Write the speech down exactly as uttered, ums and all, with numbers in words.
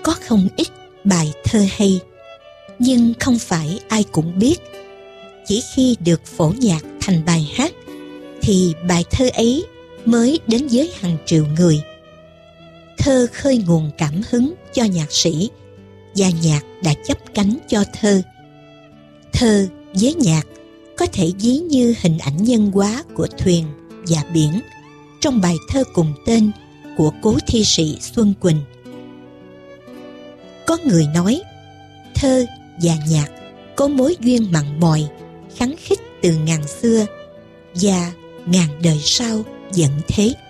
có không ít bài thơ hay, nhưng không phải ai cũng biết. Chỉ khi được phổ nhạc thành bài hát thì bài thơ ấy mới đến với hàng triệu người. Thơ khơi nguồn cảm hứng cho nhạc sĩ, và nhạc đã chấp cánh cho thơ. Thơ với nhạc có thể ví như hình ảnh nhân hóa của thuyền và biển trong bài thơ cùng tên của cố thi sĩ Xuân Quỳnh. Có người nói thơ và nhạc có mối duyên mặn mòi, khắng khích từ ngàn xưa, và ngàn đời sau vẫn thế.